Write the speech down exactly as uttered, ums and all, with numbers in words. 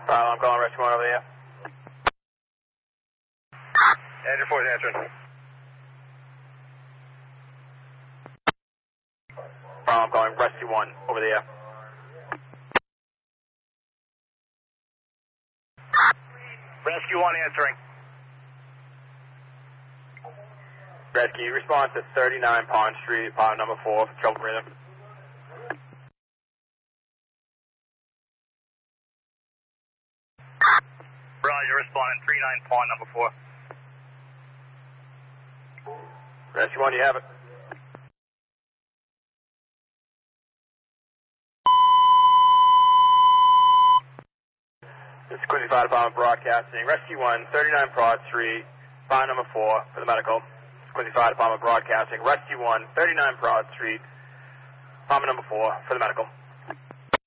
Uh, I'm calling Rescue one over there. Andrew four is answering. Uh, I'm calling Rescue one over there. Rescue one answering. Rescue, response to thirty-nine Pond Street, apartment number four, trouble breathing. Roger, responding three nine Pond number four. Rescue one, you have it. This is Quincy Fire Department Broadcasting. Rescue one, thirty-nine Broad Street, apartment number four for the medical. Quincy Fire Department Broadcasting. Rescue one, thirty-nine Broad Street, apartment number four for the medical.